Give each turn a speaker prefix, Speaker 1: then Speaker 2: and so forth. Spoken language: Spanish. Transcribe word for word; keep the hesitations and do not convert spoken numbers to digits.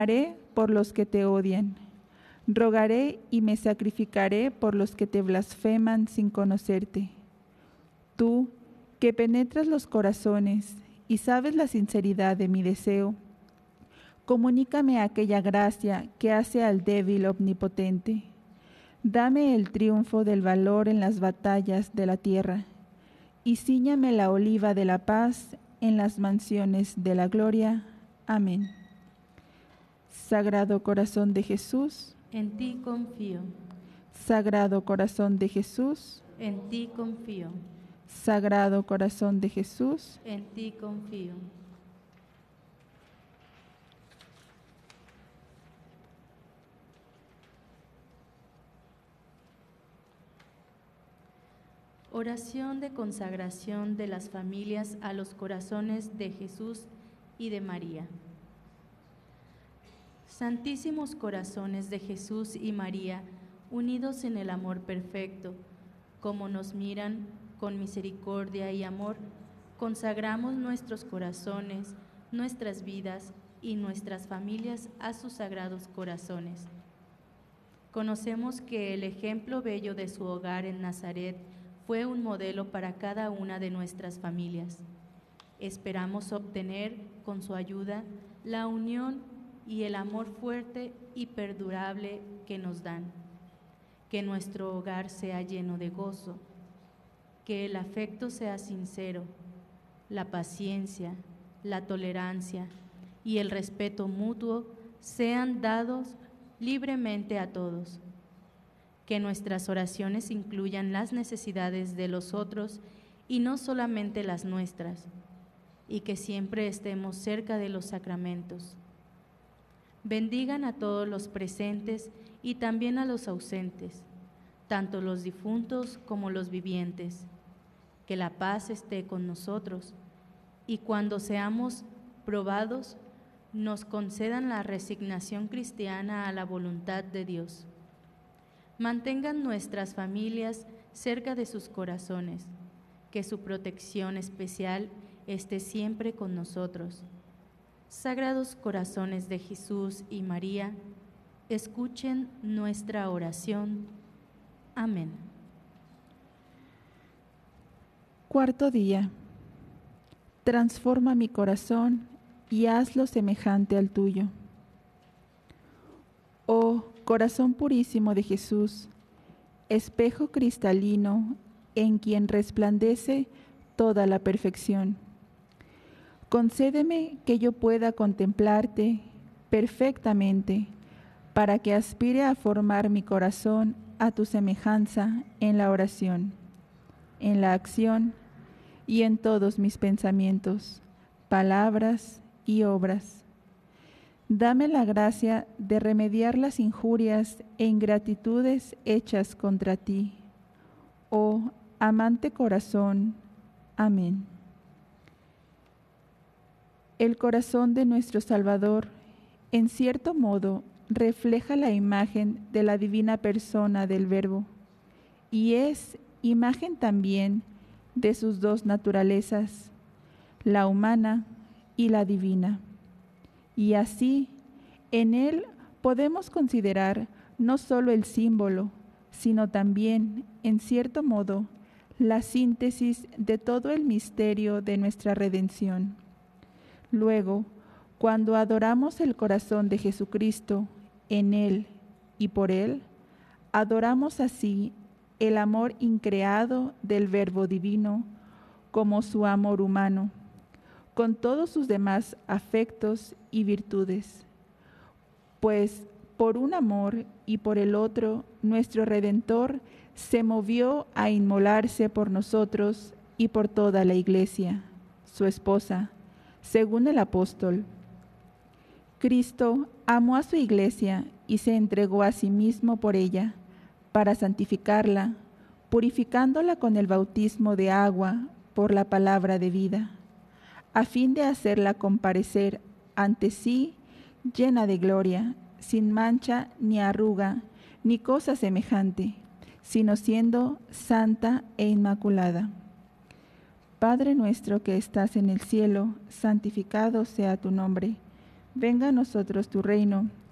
Speaker 1: Haré por los que te odian. Rogaré y me sacrificaré por los que te blasfeman sin conocerte. Tú, que penetras los corazones y sabes la sinceridad de mi deseo, comunícame aquella gracia que hace al débil omnipotente. Dame el triunfo del valor en las batallas de la tierra, y cíñame la oliva de la paz en las mansiones de la gloria. Amén. Sagrado Corazón de Jesús,
Speaker 2: en ti confío.
Speaker 1: Sagrado Corazón de Jesús,
Speaker 2: En ti confío.
Speaker 1: Sagrado Corazón de Jesús,
Speaker 2: En ti confío. Oración de consagración de las familias a los corazones de Jesús y de María. Santísimos corazones de Jesús y María, unidos en el amor perfecto, como nos miran con misericordia y amor, consagramos nuestros corazones, nuestras vidas y nuestras familias a sus sagrados corazones. Conocemos que el ejemplo bello de su hogar en Nazaret fue un modelo para cada una de nuestras familias. Esperamos obtener, con su ayuda, la unión y el amor fuerte y perdurable que nos dan. Que nuestro hogar sea lleno de gozo, que el afecto sea sincero, la paciencia, la tolerancia y el respeto mutuo sean dados libremente a todos. Que nuestras oraciones incluyan las necesidades de los otros y no solamente las nuestras, y que siempre estemos cerca de los sacramentos. Bendigan a todos los presentes y también a los ausentes, tanto los difuntos como los vivientes. Que la paz esté con nosotros y cuando seamos probados, nos concedan la resignación cristiana a la voluntad de Dios. Mantengan nuestras familias cerca de sus corazones, que su protección especial esté siempre con nosotros. Sagrados corazones de Jesús y María, escuchen nuestra oración. Amén.
Speaker 1: Cuarto día. Transforma mi corazón y hazlo semejante al tuyo. Oh corazón purísimo de Jesús, espejo cristalino en quien resplandece toda la perfección. Concédeme que yo pueda contemplarte perfectamente, para que aspire a formar mi corazón a tu semejanza en la oración, en la acción y en todos mis pensamientos, palabras y obras. Dame la gracia de remediar las injurias e ingratitudes hechas contra ti, oh amante corazón. Amén. El corazón de nuestro Salvador, en cierto modo, refleja la imagen de la divina persona del Verbo, y es imagen también de sus dos naturalezas, la humana y la divina. Y así, en él podemos considerar no solo el símbolo, sino también, en cierto modo, la síntesis de todo el misterio de nuestra redención. Luego, cuando adoramos el corazón de Jesucristo, en él y por él, adoramos así el amor increado del Verbo divino como su amor humano, con todos sus demás afectos y virtudes. Pues por un amor y por el otro, nuestro Redentor se movió a inmolarse por nosotros y por toda la Iglesia, su esposa, según el apóstol. Cristo amó a su Iglesia y se entregó a sí mismo por ella, para santificarla, purificándola con el bautismo de agua por la palabra de vida, a fin de hacerla comparecer ante sí llena de gloria, sin mancha ni arruga, ni cosa semejante, sino siendo santa e inmaculada. Padre nuestro que estás en el cielo, santificado sea tu nombre. Venga a nosotros tu reino.